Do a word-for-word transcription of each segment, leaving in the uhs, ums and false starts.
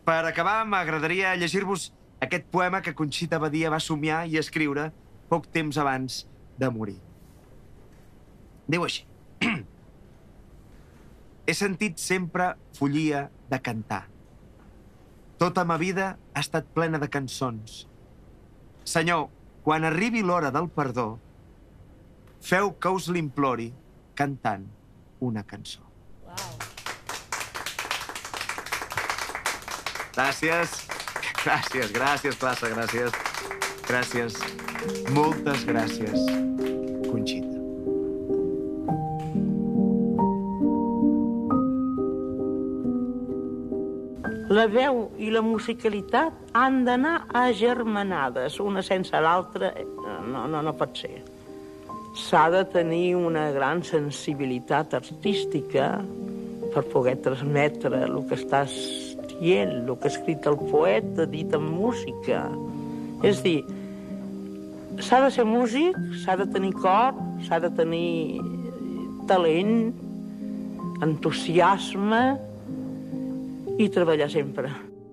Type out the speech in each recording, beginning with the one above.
Per acabar, m'agradaria llegir-vos aquest poema que Conxita Badia va somiar i escriure poc temps abans de morir. Diu així. He sentit sempre follia de cantar. Tota ma vida ha estat plena de cançons. Senyor, quan arribi l'hora del perdó, feu que us l'implori cantant una cançó. Gràcies, gràcies, gràcies, classe, gràcies. Gràcies, moltes gràcies, Conxita. La veu i la musicalitat han d'anar agermanades, una sense l'altra, no, no, no pot ser. S'ha de tenir una gran sensibilitat artística per poder transmetre el que estàs dient, el que ha escrit el poeta, dit en música. És dir, s'ha de ser músic, s'ha de tenir cor, s'ha de tenir talent, entusiasme i treballar sempre.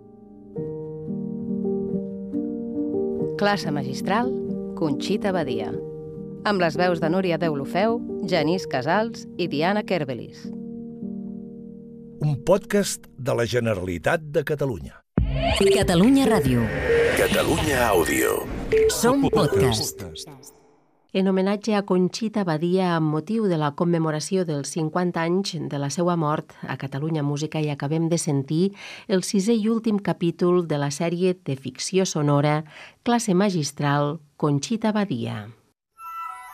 Classe magistral, Conxita Badia. Amb les veus de Núria Deulofeu, Genís Casals i Diana Kerbelis. Un podcast de la Generalitat de Catalunya. Catalunya Ràdio. Catalunya Àudio. Som podcast. En homenatge a Conxita Badia amb motiu de la commemoració dels cinquanta anys de la seva mort a Catalunya Música i acabem de sentir el sisè i últim capítol de la sèrie de ficció sonora Classe magistral, Conxita Badia.